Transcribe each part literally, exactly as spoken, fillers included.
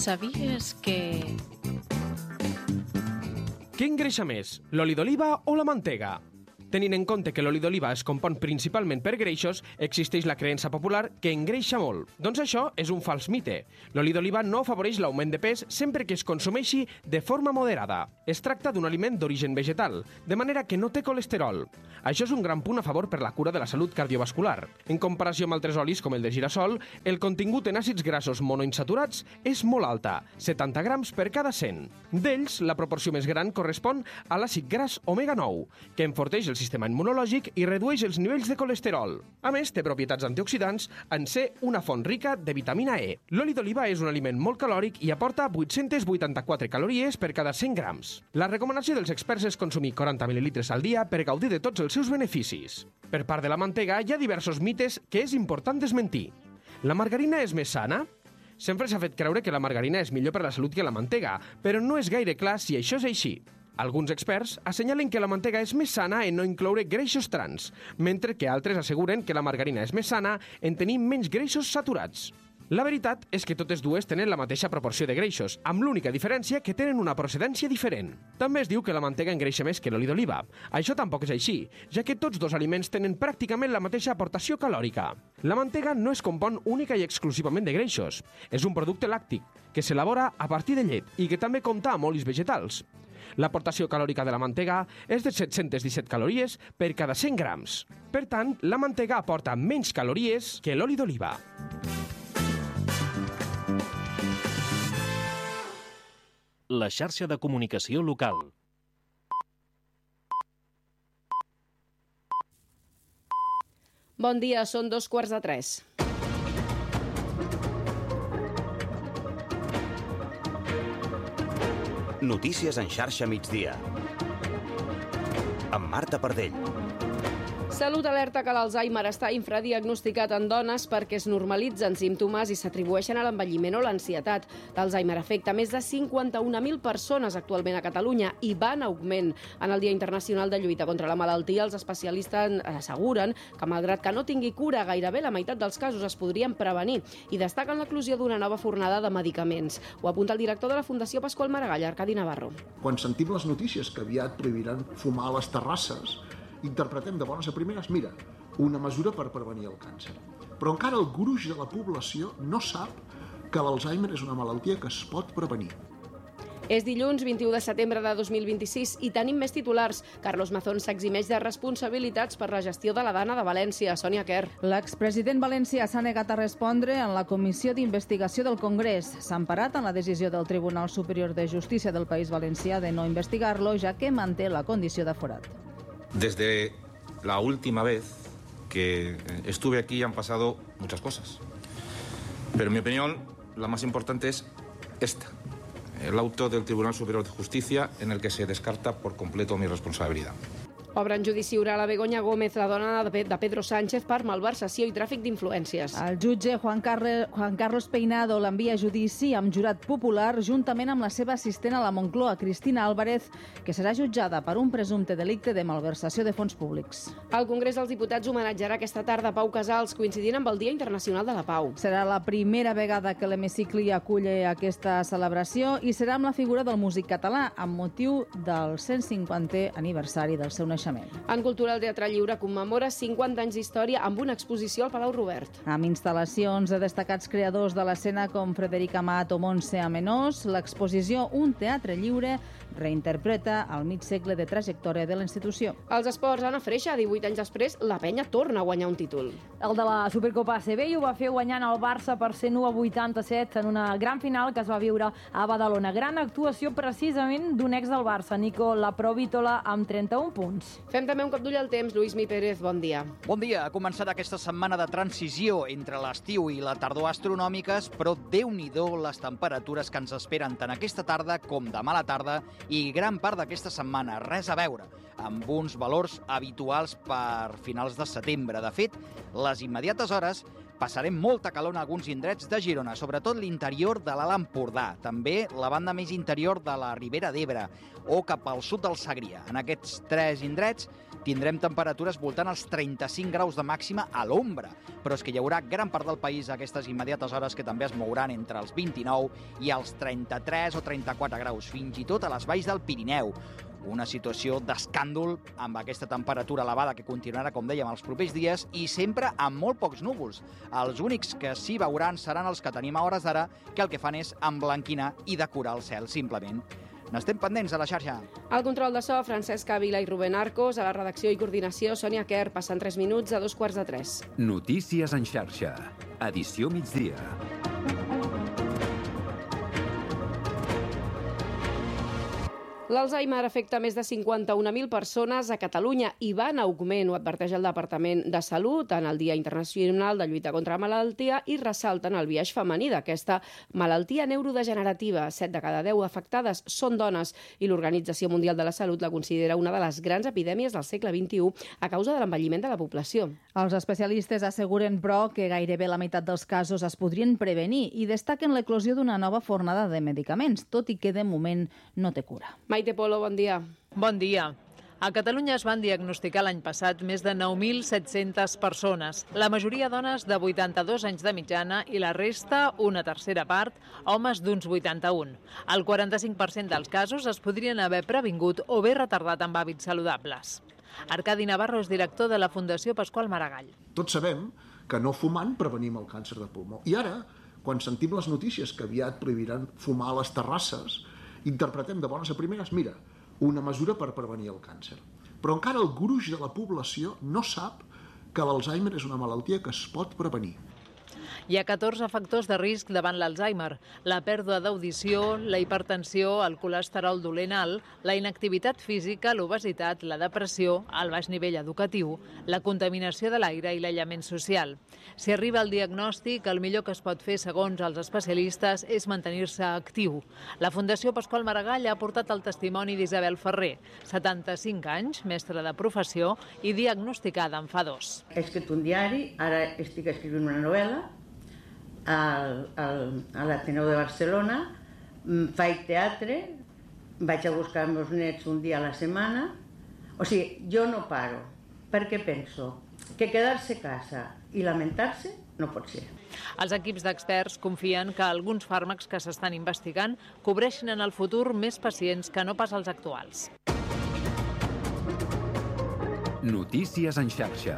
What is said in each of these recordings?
Sabies que... Què engreixa més, l'oli d'oliva o la mantega? Tenint en compte que l'oli d'oliva es compon principalment per greixos, existeix la creença popular que engreixa molt. Doncs això és un fals mite. L'oli d'oliva no afavoreix l'augment de pes sempre que es consumeixi de forma moderada. Es tracta d'un aliment d'origen vegetal, de manera que no té colesterol. Això és un gran punt a favor per la cura de la salut cardiovascular. En comparació amb altres olis com el de girassol, el contingut en àcids grassos monoinsaturats és molt alta, setanta grams per cada cent. D'ells, la proporció més gran correspon a l'àcid gras omega nou, que enforteix el sistema immunològic i redueix els nivells de colesterol. A més, té propietats antioxidants en ser una font rica de vitamina E. L'oli d'oliva és un aliment molt calòric i aporta vuit-centes vuitanta-quatre calories per cada cent grams. La recomanació dels experts és consumir quaranta mil·lilitres al dia per gaudir de tots els seus beneficis. Per part de la mantega, hi ha diversos mites que és important desmentir. La margarina és més sana? Sempre s'ha fet creure que la margarina és millor per a la salut que la mantega, però no és gaire clar si això és així. Alguns experts assenyalen que la mantega és més sana en no incloure greixos trans, mentre que altres asseguren que la margarina és més sana en tenir menys greixos saturats. La veritat és que totes dues tenen la mateixa proporció de greixos, amb l'única diferència que tenen una procedència diferent. També es diu que la mantega engreixa més que l'oli d'oliva. Això tampoc és així, ja que tots dos aliments tenen pràcticament la mateixa aportació calòrica. La mantega no es compon única i exclusivament de greixos. És un producte làctic, que s'elabora a partir de llet i que també compta amb olis vegetals. L'aportació calòrica de la mantega és de set-centes disset calories per cada cent grams. Per tant, la mantega aporta menys calories que l'oli d'oliva. La xarxa de comunicació local. Bon dia, són dos quarts de tres. Notícies en xarxa migdia. Amb Marta Pardell. Salut alerta que l'Alzheimer està infradiagnosticat en dones perquè es normalitzen símptomes i s'atribueixen a l'envelliment o l'ansietat. L'Alzheimer afecta més de cinquanta-una mil persones actualment a Catalunya i va en augment. En el Dia Internacional de Lluita contra la Malaltia, els especialistes asseguren que, malgrat que no tingui cura, gairebé la meitat dels casos es podrien prevenir i destaquen l'eclosió d'una nova fornada de medicaments. Ho apunta el director de la Fundació Pasqual Maragall, Arcadi Navarro. Quan sentim les notícies que aviat prohibiran fumar a les terrasses, interpretem de bones a primeres, mira, una mesura per prevenir el càncer. Però encara el gruix de la població no sap que l'Alzheimer és una malaltia que es pot prevenir. És dilluns vint-i-u de setembre de dos mil vint-i-sis i tenim més titulars. Carlos Mazón s'eximeix de responsabilitats per la gestió de la Dana de València. Sònia Quer. L'expresident valencià s'ha negat a respondre en la Comissió d'Investigació del Congrés. S'ha emparat en la decisió del Tribunal Superior de Justícia del País Valencià de no investigar-lo, ja que manté la condició d'aforat. Desde la última vez que estuve aquí han pasado muchas cosas. Pero en mi opinión, la más importante es esta. El auto del Tribunal Superior de Justicia en el que se descarta por completo mi responsabilidad. Obre en judici oral a Begoña Gómez, la dona de Pedro Sánchez, per malversació i tràfic d'influències. El jutge Juan, Carle, Juan Carlos Peinado l'envia a judici amb jurat popular juntament amb la seva assistent a la Moncloa, Cristina Álvarez, que serà jutjada per un presumpte delicte de malversació de fons públics. El Congrés dels Diputats homenatjarà aquesta tarda Pau Casals, coincidint amb el Dia Internacional de la Pau. Serà la primera vegada que l'hemicicli acull aquesta celebració i serà amb la figura del músic català amb motiu del cent cinquantè aniversari del seu naixement. En cultura, el Teatre Lliure commemora cinquanta anys d'història amb una exposició al Palau Robert. Amb instal·lacions de destacats creadors de l'escena com Frederic Amat o Montse Amenós, l'exposició Un Teatre Lliure reinterpreta el mig segle de trajectòria de la institució. Els esports, Anna Freixa, divuit anys després, la penya torna a guanyar un títol. El de la Supercopa A C B i ho va fer guanyant el Barça per cent u a vuitanta-set en una gran final que es va viure a Badalona. Gran actuació precisament d'un ex del Barça, Nico Laprovítola, amb trenta-un punts. Fem també un cop d'ull al temps. Lluís Mi Pérez, bon dia. Bon dia. Ha començat aquesta setmana de transició entre l'estiu i la tardor astronòmiques, però déu-n'hi-do les temperatures que ens esperen tant aquesta tarda com demà a la tarda i gran part d'aquesta setmana. Res a veure amb uns valors habituals per finals de setembre. De fet, les immediates hores Passarem molta calor en alguns indrets de Girona, sobretot l'interior de l'Alt Empordà, també la banda més interior de la Ribera d'Ebre o cap al sud del Segrià. En aquests tres indrets tindrem temperatures voltant als trenta-cinc graus de màxima a l'ombra, però és que hi haurà gran part del país a aquestes immediates hores que també es mouran entre els vint-i-nou i els trenta-tres o trenta-quatre graus, fins i tot a les valls del Pirineu. Una situació d'escàndol amb aquesta temperatura elevada que continuarà, com dèiem, els propers dies i sempre amb molt pocs núvols. Els únics que s'hi veuran seran els que tenim a hores d'ara, que el que fan és emblanquinar i decorar el cel, simplement. N'estem pendents a la xarxa. Al control de so, Francesc Ávila i Rubén Arcos. A la redacció i coordinació, Sònia Quer. Passen tres minuts a dos quarts de tres. Notícies en xarxa. Edició migdia. L'Alzheimer afecta més de cinquanta-una mil persones a Catalunya i va en augment, ho adverteix el Departament de Salut en el Dia Internacional de Lluita contra la Malaltia i ressalten el biaix femení d'aquesta malaltia neurodegenerativa. Set de cada deu afectades són dones i l'Organització Mundial de la Salut la considera una de les grans epidèmies del segle vint-i-u a causa de l'envelliment de la població. Els especialistes asseguren, però, que gairebé la meitat dels casos es podrien prevenir i destaquen l'eclosió d'una nova fornada de medicaments, tot i que de moment no té cura. Maite Polo, bon dia. Bon dia. A Catalunya es van diagnosticar l'any passat més de nou mil set-centes persones, la majoria dones de vuitanta-dos anys de mitjana i la resta, una tercera part, homes d'uns vuitanta-un. El quaranta-cinc per cent dels casos es podrien haver previngut o bé retardat amb hàbits saludables. Arcadi Navarro és director de la Fundació Pasqual Maragall. Tots sabem que no fumant prevenim el càncer de pulmó. I ara, quan sentim les notícies que aviat prohibiran fumar a les terrasses, interpretem de bones a primeres, mira, una mesura per prevenir el càncer. Però encara el gruix de la població no sap que l'Alzheimer és una malaltia que es pot prevenir. Hi ha catorze factors de risc davant l'Alzheimer: la pèrdua d'audició, la hipertensió, el colesterol dolent alt, la inactivitat física, l'obesitat, la depressió, el baix nivell educatiu, la contaminació de l'aire i l'aïllament social. Si arriba el diagnòstic, el millor que es pot fer, segons els especialistes, és mantenir-se actiu. La Fundació Pasqual Maragall ha portat el testimoni d'Isabel Ferrer, setanta-cinc anys, mestra de professió i diagnosticada en fa dos. He escrit un diari, ara estic escrivint una novel·la, al, al, a l'Ateneu de Barcelona, faig teatre, vaig a buscar els meus nets un dia a la setmana. O sigui, jo no paro, perquè penso que quedar-se a casa i lamentar-se no pot ser. Els equips d'experts confien que alguns fàrmacs que s'estan investigant cobreixin en el futur més pacients que no pas els actuals. Notícies en xarxa.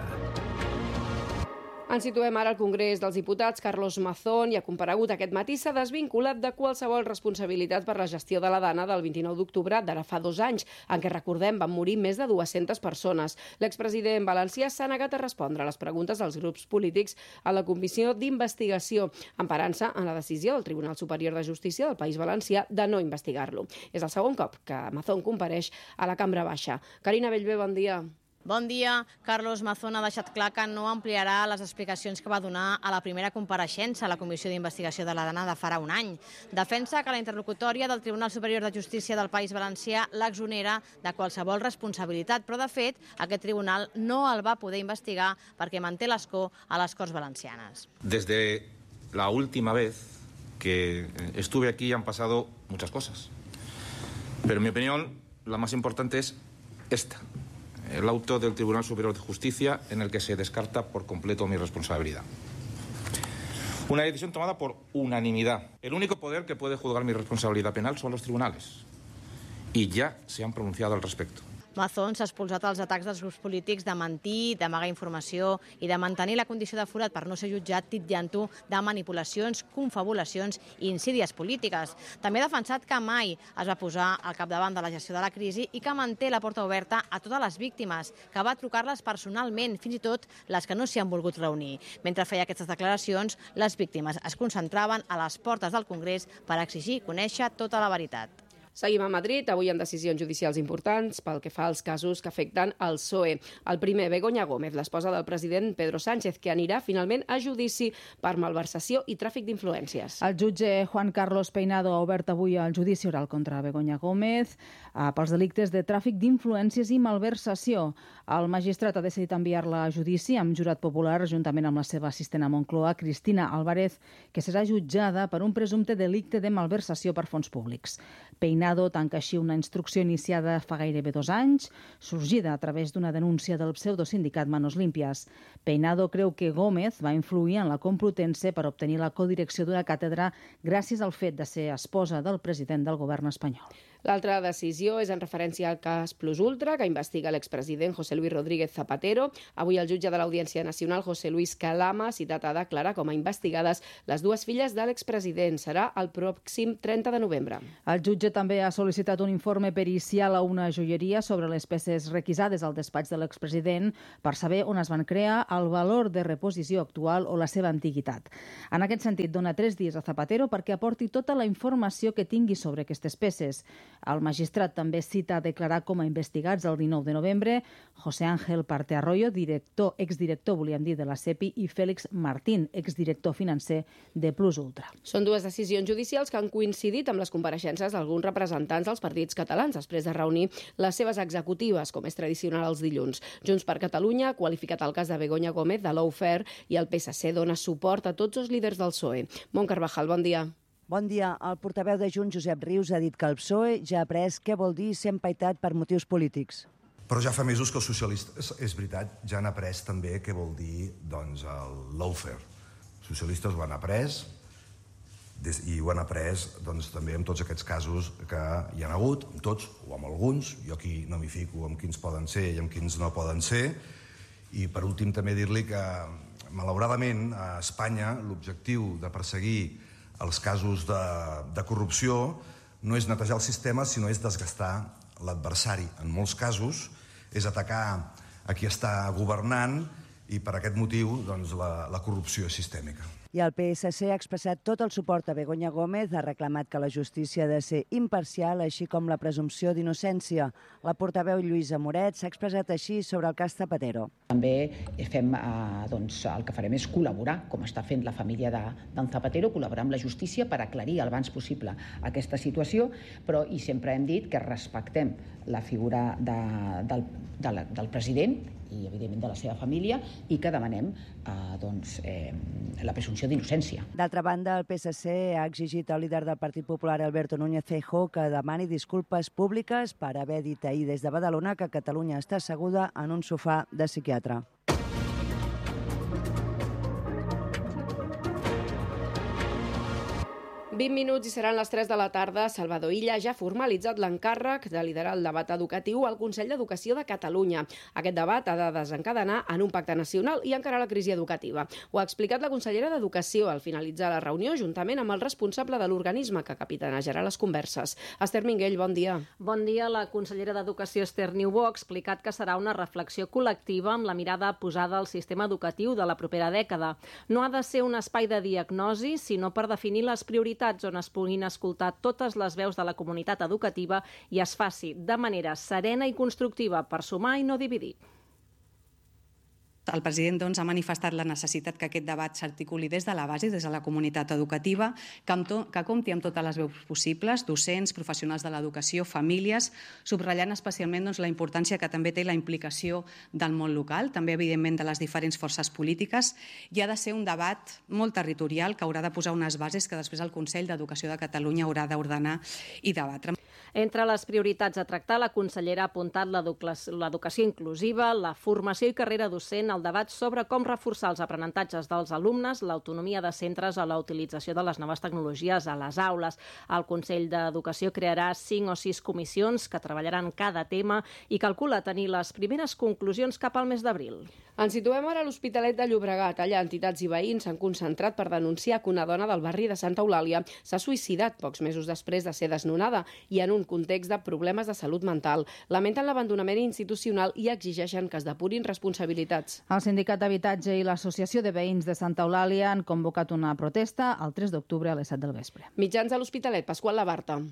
Ens situem ara al Congrés dels Diputats. Carlos Mazón, i ha comparegut aquest matí, s'ha desvinculat de qualsevol responsabilitat per la gestió de la Dana del vint-i-nou d'octubre d'ara fa dos anys, en què, recordem, van morir més de dues-centes persones. L'expresident valencià s'ha negat a respondre a les preguntes dels grups polítics a la Comissió d'Investigació, emparant-se en la decisió del Tribunal Superior de Justícia del País Valencià de no investigar-lo. És el segon cop que Mazón compareix a la Cambra Baixa. Carina Bellver, bon dia. Bon dia. Carlos Mazón ha deixat clar que no ampliarà les explicacions que va donar a la primera compareixença a la Comissió d'Investigació de la Dana de farà un any. Defensa que la interlocutòria del Tribunal Superior de Justícia del País Valencià l'exonera de qualsevol responsabilitat, però de fet aquest tribunal no el va poder investigar perquè manté l'escó a les Corts Valencianes. Desde la última vez que estuve aquí han pasado muchas cosas, pero en mi opinión la más importante es esta. El auto del Tribunal Superior de Justicia en el que se descarta por completo mi responsabilidad. Una decisión tomada por unanimidad. El único poder que puede juzgar mi responsabilidad penal son los tribunales. Y ya se han pronunciado al respecto. Mazón s'ha expulsat els atacs dels grups polítics de mentir, d'amagar informació i de mantenir la condició de forat per no ser jutjat, titllant-ho de manipulacions, confabulacions i insídies polítiques. També ha defensat que mai es va posar al capdavant de la gestió de la crisi i que manté la porta oberta a totes les víctimes, que va trucar-les personalment, fins i tot les que no s'hi han volgut reunir. Mentre feia aquestes declaracions, les víctimes es concentraven a les portes del Congrés per exigir conèixer tota la veritat. Seguim a Madrid, avui en decisions judicials importants pel que fa als casos que afecten el P S O E. El primer, Begoña Gómez, l'esposa del president Pedro Sánchez, que anirà finalment a judici per malversació i tràfic d'influències. El jutge Juan Carlos Peinado ha obert avui el judici oral contra Begoña Gómez eh, pels delictes de tràfic d'influències i malversació. El magistrat ha decidit enviar-la a judici amb jurat popular juntament amb la seva assistent a Moncloa, Cristina Álvarez, que serà jutjada per un presumpte delicte de malversació per fons públics. Peinado tanca així una instrucció iniciada fa gairebé dos anys, sorgida a través d'una denúncia del pseudosindicat Manos Limpias. Peinado creu que Gómez va influir en la Complutense per obtenir la codirecció d'una càtedra gràcies al fet de ser esposa del president del govern espanyol. L'altra decisió és en referència al cas Plus Ultra, que investiga l'expresident José Luis Rodríguez Zapatero. Avui el jutge de l'Audiència Nacional, José Luis Calama, ha citat a declarar com a investigades les dues filles de l'expresident. Serà el pròxim trenta de novembre. El jutge també ha sol·licitat un informe pericial a una joieria sobre les peces requisades al despatx de l'expresident per saber on es van crear, el valor de reposició actual o la seva antiguitat. En aquest sentit, dona tres dies a Zapatero perquè aporti tota la informació que tingui sobre aquestes peces. El magistrat també cita a declarar com a investigats el dinou de novembre José Ángel Parte Arroyo, director, exdirector, volíem dir, de la SEPI, i Félix Martín, exdirector financer de Plus Ultra. Són dues decisions judicials que han coincidit amb les compareixences d'alguns representants dels partits catalans després de reunir les seves executives, com és tradicional els dilluns. Junts per Catalunya ha qualificat el cas de Begoña Gómez de lawfare i el P S C dona suport a tots els líders del P S O E. Mont Carvajal, bon dia. Bon dia. El portaveu de Junts, Josep Rius, ha dit que el P S O E ja ha après què vol dir ser empaitat per motius polítics. Però ja fa mesos que els socialistes, és veritat, ja han après també què vol dir doncs, el lawfare. Els socialistes ho han après i ho han après doncs, també en tots aquests casos que hi ha hagut, amb tots o amb alguns. Jo aquí no m'hi fico amb quins poden ser i amb quins no poden ser. I per últim també dir-li que, malauradament, a Espanya l'objectiu de perseguir els casos de, de corrupció no és netejar el sistema, sinó és desgastar l'adversari. En molts casos és atacar a qui està governant i per aquest motiu doncs, la, la corrupció és sistèmica. I el P S C ha expressat tot el suport a Begoña Gómez, ha reclamat que la justícia ha de ser imparcial, així com la presumpció d'innocència. La portaveu Lluïsa Moret s'ha expressat així sobre el cas Zapatero. També fem, eh, doncs, el que farem és col·laborar, com està fent la família d'en Zapatero, col·laborar amb la justícia per aclarir el abans possible aquesta situació, però i sempre hem dit que respectem la figura de, del, de la, del president i, evidentment, de la seva família, i que demanem eh, doncs, eh, la presumpció d'innocència. D'altra banda, el P S C ha exigit al líder del Partit Popular, Alberto Núñez Feijóo, que demani disculpes públiques per haver dit ahir des de Badalona que Catalunya està asseguda en un sofà de psiquiatre. vint minuts i seran les tres de la tarda. Salvador Illa ja ha formalitzat l'encàrrec de liderar el debat educatiu al Consell d'Educació de Catalunya. Aquest debat ha de desencadenar en un pacte nacional i encarar la crisi educativa. Ho ha explicat la consellera d'Educació al finalitzar la reunió, juntament amb el responsable de l'organisme que capitanejarà les converses. Esther Minguell, bon dia. Bon dia. La consellera d'Educació, Esther Niubó, ha explicat que serà una reflexió col·lectiva amb la mirada posada al sistema educatiu de la propera dècada. No ha de ser un espai de diagnosi, sinó per definir les prioritats on es puguin escoltar totes les veus de la comunitat educativa i es faci de manera serena i constructiva per sumar i no dividir. El president doncs, ha manifestat la necessitat que aquest debat s'articuli des de la base, des de la comunitat educativa, que, amb to, que compti amb totes les veus possibles, docents, professionals de l'educació, famílies, subratllant especialment doncs, la importància que també té la implicació del món local, també evidentment de les diferents forces polítiques, i ha de ser un debat molt territorial que haurà de posar unes bases que després el Consell d'Educació de Catalunya haurà d'ordenar i debatre. Entre les prioritats a tractar, la consellera ha apuntat l'educació inclusiva, la formació i carrera docent, el debat sobre com reforçar els aprenentatges dels alumnes, l'autonomia de centres o la utilització de les noves tecnologies a les aules. El Consell d'Educació crearà cinc o sis comissions que treballaran cada tema i calcula tenir les primeres conclusions cap al mes d'abril. Ens situem ara a l'Hospitalet de Llobregat. Allà entitats i veïns s'han concentrat per denunciar que una dona del barri de Santa Eulàlia s'ha suïcidat pocs mesos després de ser desnonada i en un context de problemes de salut mental. Lamenten l'abandonament institucional i exigeixen que es depurin responsabilitats. El Sindicat d'Habitatge i l'Associació de Veïns de Santa Eulàlia han convocat una protesta el tres d'octubre a les set del vespre. Mitjans a l'Hospitalet, Pasqual Labarta.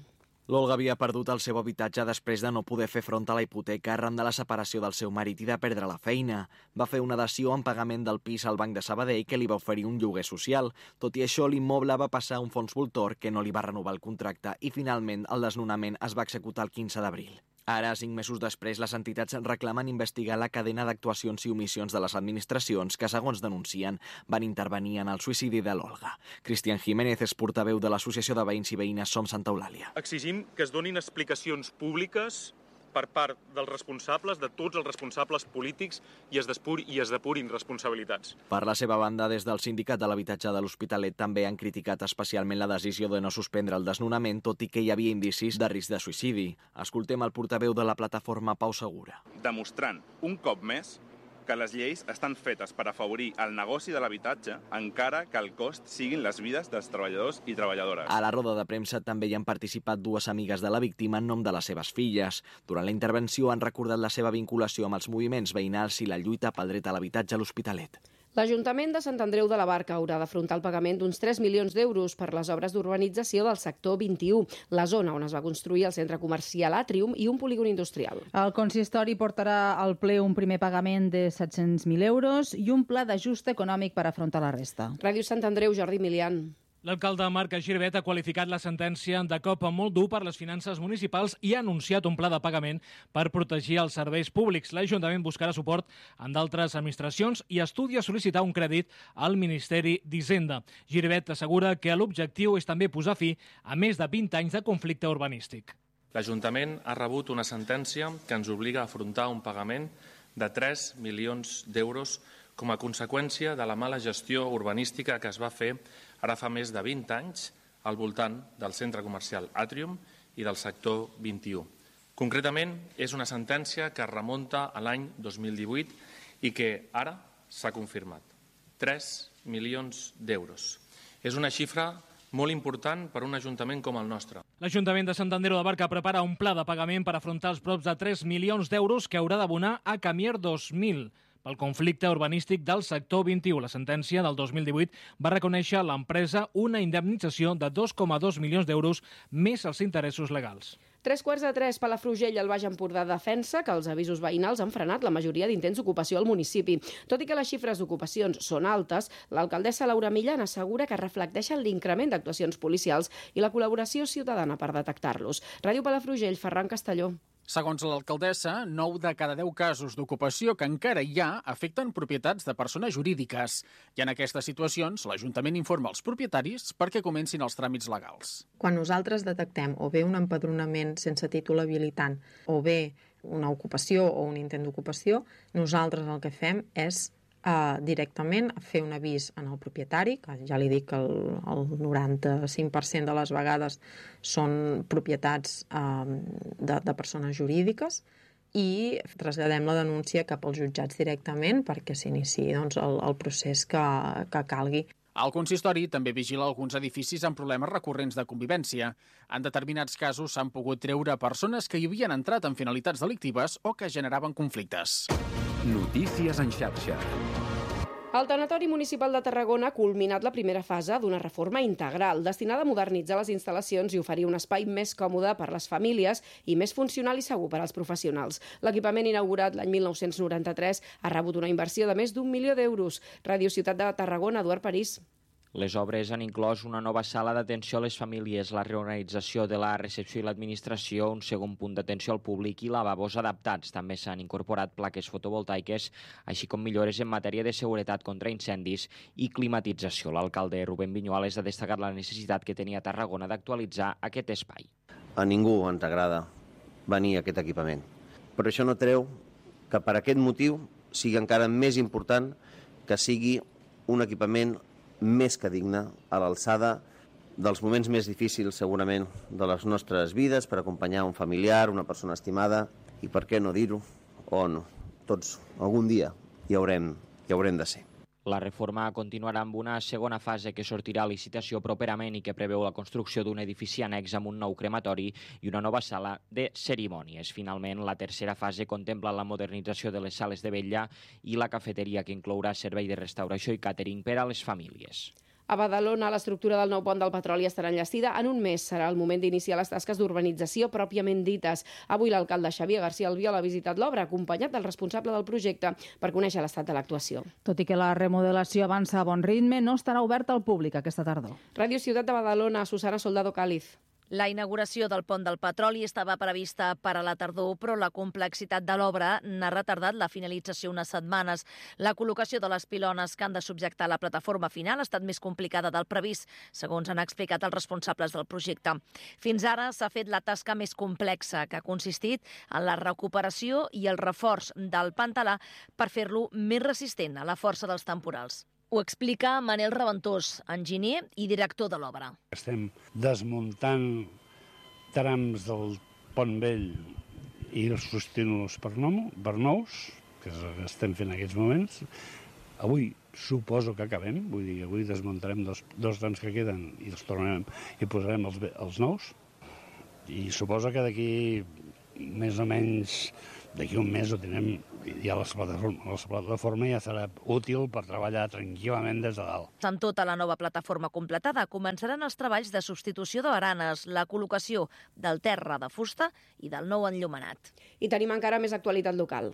L'Olga havia perdut el seu habitatge després de no poder fer front a la hipoteca arran de la separació del seu marit i de perdre la feina. Va fer una dació en pagament del pis al Banc de Sabadell que li va oferir un lloguer social. Tot i això, l'immoble va passar a un fons voltor que no li va renovar el contracte i finalment el desnonament es va executar el quinze d'abril. Ara, cinc mesos després, les entitats reclamen investigar la cadena d'actuacions i omissions de les administracions que, segons denuncien, van intervenir en el suïcidi de l'Olga. Cristian Jiménez és portaveu de l'Associació de Veïns i Veïnes Som Santa Eulàlia. Exigim que es donin explicacions públiques per part dels responsables, de tots els responsables polítics, i es, despur, i es depurin responsabilitats. Per la seva banda, des del Sindicat de l'Habitatge de l'Hospitalet també han criticat especialment la decisió de no suspendre el desnonament, tot i que hi havia indicis de risc de suïcidi. Escoltem el portaveu de la plataforma Pau Segura. Demostrant un cop més que les lleis estan fetes per afavorir el negoci de l'habitatge, encara que el cost siguin les vides dels treballadors i treballadores. A la roda de premsa també hi han participat dues amigues de la víctima en nom de les seves filles. Durant la intervenció han recordat la seva vinculació amb els moviments veïnals i la lluita pel dret a l'habitatge a l'Hospitalet. L'Ajuntament de Sant Andreu de la Barca haurà d'afrontar el pagament d'uns tres milions d'euros per les obres d'urbanització del sector vint-i-u, la zona on es va construir el centre comercial Atrium i un polígon industrial. El consistori portarà al ple un primer pagament de set-cents mil euros i un pla d'ajust econòmic per afrontar la resta. Ràdio Sant Andreu, Jordi Milian. L'alcalde Marc Girvet ha qualificat la sentència de cop molt dur per les finances municipals i ha anunciat un pla de pagament per protegir els serveis públics. L'Ajuntament buscarà suport en d'altres administracions i estudia sol·licitar un crèdit al Ministeri d'Hisenda. Girvet assegura que l'objectiu és també posar fi a més de vint anys de conflicte urbanístic. L'Ajuntament ha rebut una sentència que ens obliga a afrontar un pagament de tres milions d'euros com a conseqüència de la mala gestió urbanística que es va fer ara fa més de vint anys al voltant del centre comercial Atrium i del sector vint-i-u. Concretament, és una sentència que remunta a l'any dos mil divuit i que ara s'ha confirmat. tres milions d'euros. És una xifra molt important per a un ajuntament com el nostre. L'Ajuntament de Sant Andreu de Barca prepara un pla de pagament per afrontar els props de tres milions d'euros que haurà d'abonar a Camier dos mil pel conflicte urbanístic del sector vint-i-u. La sentència del dos mil divuit va reconèixer a l'empresa una indemnització de dos coma dos milions d'euros més els interessos legals. Tres quarts de tres, Palafrugell, el Baix Empordà defensa que els avisos veïnals han frenat la majoria d'intents d'ocupació al municipi. Tot i que les xifres d'ocupacions són altes, l'alcaldessa Laura Millan assegura que reflecteixen l'increment d'actuacions policials i la col·laboració ciutadana per detectar-los. Ràdio Palafrugell, Ferran Castelló. Segons l'alcaldessa, nou de cada deu casos d'ocupació que encara hi ha afecten propietats de persones jurídiques. I en aquestes situacions, l'Ajuntament informa els propietaris perquè comencin els tràmits legals. Quan nosaltres detectem o bé un empadronament sense títol habilitant o bé una ocupació o un intent d'ocupació, nosaltres el que fem és Uh, directament fer un avís en el propietari, que ja li dic que el, el noranta-cinc per cent de les vegades són propietats uh, de, de persones jurídiques, i traslladem la denúncia cap als jutjats directament perquè s'iniciï doncs, el, el procés que, que calgui. El consistori també vigila alguns edificis amb problemes recurrents de convivència. En determinats casos s'han pogut treure persones que hi havien entrat amb finalitats delictives o que generaven conflictes. Notícies en xarxa. El Tanatori Municipal de Tarragona ha culminat la primera fase d'una reforma integral destinada a modernitzar les instal·lacions i oferir un espai més còmode per a les famílies i més funcional i segur per als professionals. L'equipament inaugurat l'any mil nou-cents noranta-tres ha rebut una inversió de més d'un milió d'euros. Ràdio Ciutat de Tarragona, Eduard París. Les obres han inclòs una nova sala d'atenció a les famílies, la reorganització de la recepció i l'administració, un segon punt d'atenció al públic i lavabos adaptats. També s'han incorporat plaques fotovoltaiques, així com millores en matèria de seguretat contra incendis i climatització. L'alcalde Rubén Viñuales ha destacat la necessitat que tenia Tarragona d'actualitzar aquest espai. A ningú ens agrada venir a aquest equipament, però això no treu que per aquest motiu sigui encara més important que sigui un equipament més que digne, a l'alçada dels moments més difícils, segurament, de les nostres vides, per acompanyar un familiar, una persona estimada, i per què no dir-ho, on tots algun dia hi haurem, hi haurem de ser. La reforma continuarà amb una segona fase que sortirà a licitació properament i que preveu la construcció d'un edifici annex amb un nou crematori i una nova sala de cerimònies. Finalment, la tercera fase contempla la modernització de les sales de vetlla i la cafeteria, que inclourà servei de restauració i càtering per a les famílies. A Badalona, l'estructura del nou pont del Petroli estarà enllestida en un mes. Serà el moment d'iniciar les tasques d'urbanització pròpiament dites. Avui l'alcalde Xavier García Albiol ha visitat l'obra, acompanyat del responsable del projecte, per conèixer l'estat de l'actuació. Tot i que la remodelació avança a bon ritme, no estarà oberta al públic aquesta tardor. Ràdio Ciutat de Badalona, Susana Soldado Cáliz. La inauguració del pont del Petroli estava prevista per a la tardor, però la complexitat de l'obra n'ha retardat la finalització unes setmanes. La col·locació de les pilones que han de subjectar la plataforma final ha estat més complicada del previst, segons han explicat els responsables del projecte. Fins ara s'ha fet la tasca més complexa, que ha consistit en la recuperació i el reforç del pantalà per fer-lo més resistent a la força dels temporals. Ho explica Manel Reventós, enginyer i director de l'obra. Estem desmuntant trams del pont vell i substituint-los per, nou, per nous, que és el que estem fent en aquests moments. Avui suposo que acabem, vull dir, avui desmuntarem dos, dos trams que queden i els tornarem i posarem els, els nous. I suposo que d'aquí més o menys d'aquí un mes ho tindrem, ja la plataforma, la plataforma ja serà útil per treballar tranquil·lament des de dalt. Amb tota la nova plataforma completada, començaran els treballs de substitució de baranes, la col·locació del terra de fusta i del nou enllumenat. I tenim encara més actualitat local.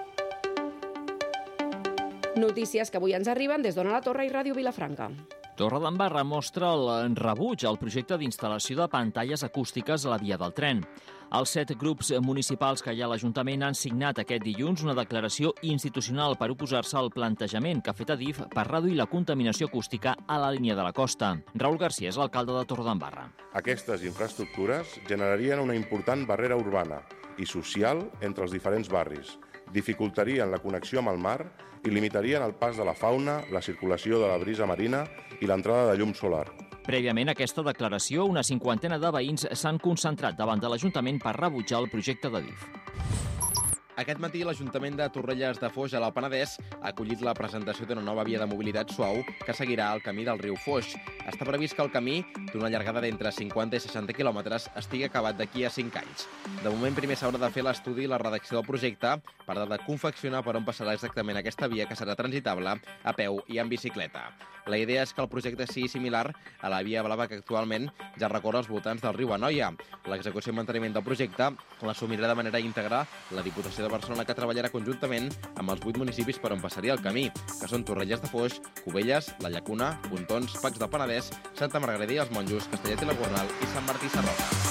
Notícies que avui ens arriben des d'Ona la Torre i Ràdio Vilafranca. Torredembarra mostra el rebuig al projecte d'instal·lació de pantalles acústiques a la via del tren. Els set grups municipals que hi ha a l'Ajuntament han signat aquest dilluns una declaració institucional per oposar-se al plantejament que ha fet Adif per reduir la contaminació acústica a la línia de la costa. Raül García és l'alcalde de Torredembarra. Aquestes infraestructures generarien una important barrera urbana i social entre els diferents barris, dificultarien la connexió amb el mar i limitarien el pas de la fauna, la circulació de la brisa marina i l'entrada de llum solar. Prèviament a aquesta declaració, una cinquantena de veïns s'han concentrat davant de l'Ajuntament per rebutjar el projecte d'Adif. Aquest matí l'Ajuntament de Torrelles de Foix, a l'Alt Penedès, ha acollit la presentació d'una nova via de mobilitat suau que seguirà el camí del riu Foix. Està previst que el camí, d'una llargada d'entre cinquanta i seixanta quilòmetres, estigui acabat d'aquí a cinc anys. De moment, primer s'haurà de fer l'estudi i la redacció del projecte per tal de confeccionar per on passarà exactament aquesta via, que serà transitable a peu i en bicicleta. La idea és que el projecte sigui similar a la via blava que actualment ja recorre als voltants del riu Anoia. L'execució i manteniment del projecte l'assumirà de manera íntegra la Diputació de Barcelona, que treballarà conjuntament amb els vuit municipis per on passaria el camí, que són Torrelles de Foix, Cubelles, La Llacuna, Pontons, Pacs del Penedès, Santa Margarida i els Monjos, Castellet i la Gornal i Sant Martí Sarroca.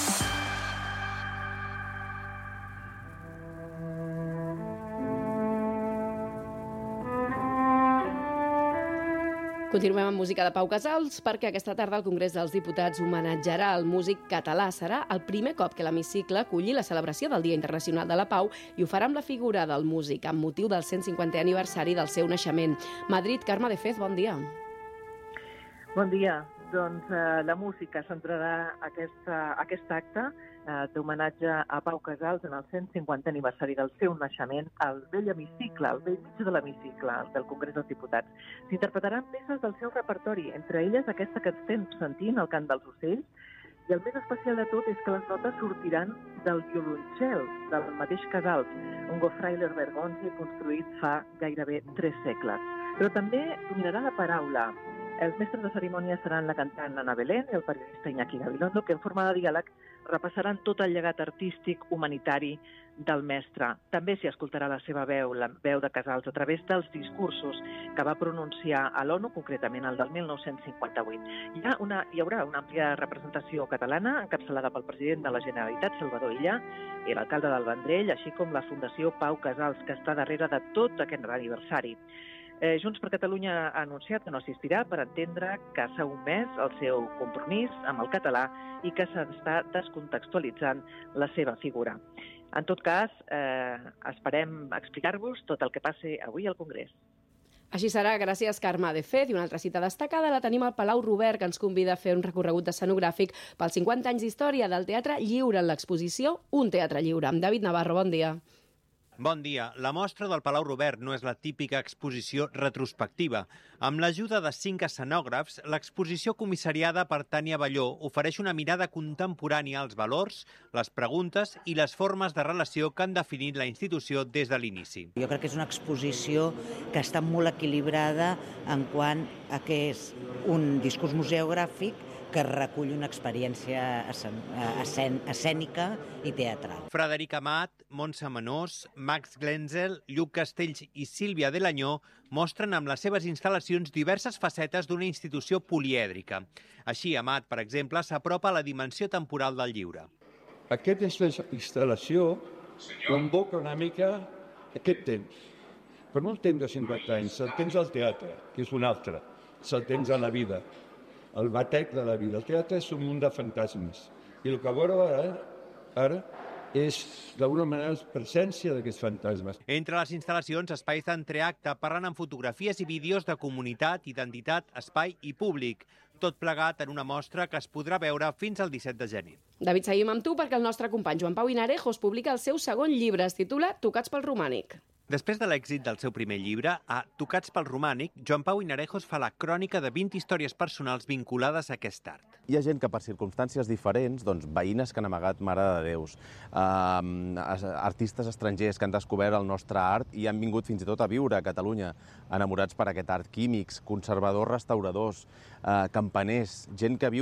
Continuem amb música de Pau Casals perquè aquesta tarda el Congrés dels Diputats homenatjarà el músic català. Serà el primer cop que l'hemicicle aculli la celebració del Dia Internacional de la Pau i ho farà amb la figura del músic amb motiu del cent cinquantè aniversari del seu naixement. Madrid, Carme de Fez, bon dia. Bon dia. Doncs eh, la música centrarà aquesta, aquest acte eh, d'homenatge a Pau Casals en el cent cinquantè aniversari del seu naixement al vell hemicicle, al vell mig de l'hemicicle del Congrés dels Diputats. S'interpretaran peces del seu repertori, entre elles aquesta que estem sentint, el cant dels ocells, i el més especial de tot és que les notes sortiran del violoncel del mateix Casals, un Gofrailer Bergonzi construït fa gairebé tres segles. Però també dominarà la paraula. Els mestres de cerimònia seran la cantant Ana Belén i el periodista Iñaki Gabilondo, que en forma de diàleg repassaran tot el llegat artístic humanitari del mestre. També s'hi escoltarà la seva veu, la veu de Casals, a través dels discursos que va pronunciar a l'ONU, concretament el del mil nou-cents cinquanta-vuit. Hi ha una, hi haurà una àmplia representació catalana, encapçalada pel president de la Generalitat, Salvador Illa, i l'alcalde del Vendrell, així com la Fundació Pau Casals, que està darrere de tot aquest aniversari. Eh, Junts per Catalunya ha anunciat que no assistirà per entendre que s'ha omès el seu compromís amb el català i que s'està descontextualitzant la seva figura. En tot cas, eh, esperem explicar-vos tot el que passi avui al Congrés. Així serà, gràcies Carme de Fez. I una altra cita destacada la tenim al Palau Robert, que ens convida a fer un recorregut escenogràfic pels cinquanta anys d'història del Teatre Lliure en l'exposició Un Teatre Lliure. Amb David Navarro, bon dia. Bon dia. La mostra del Palau Robert no és la típica exposició retrospectiva. Amb l'ajuda de cinc escenògrafs, l'exposició comissariada per Tània Balló ofereix una mirada contemporània als valors, les preguntes i les formes de relació que han definit la institució des de l'inici. Jo crec que és una exposició que està molt equilibrada en quant a que és un discurs museogràfic que recull una experiència escèn escènica i teatral. Frederic Amat, Montse Menós, Max Glenzel, Lluc Castells i Sílvia Delanyó mostren amb les seves instal·lacions diverses facetes d'una institució polièdrica. Així, Amat, per exemple, s'apropa a la dimensió temporal del llibre. Aquesta instal·lació convoca una mica aquest temps, però no el temps de cinquanta anys, el temps del teatre, que és un altre, és el temps de la vida. El batec de la vida. El teatre és un munt de fantasmes. I el que veureu ara, ara és, d'alguna manera, la presència d'aquests fantasmes. Entre les instal·lacions, espais d'entreacte parlen amb fotografies i vídeos de comunitat, identitat, espai i públic. Tot plegat en una mostra que es podrà veure fins al disset de gener. David, seguim amb tu perquè el nostre company Joan Pau Inarejos publica el seu segon llibre. Es titula Tocats pel romànic. Després de l'èxit del seu primer llibre, a Tocats pel romànic, Joan Pau Inarejos fa la crònica de vint històries personals vinculades a aquest art. Hi ha gent que per circumstàncies diferents, doncs, veïnes que han amagat Mare de Déus, eh, artistes estrangers que han descobert el nostre art i han vingut fins i tot a viure a Catalunya, enamorats per aquest art, químics, conservadors, restauradors, eh, campaners, gent que viu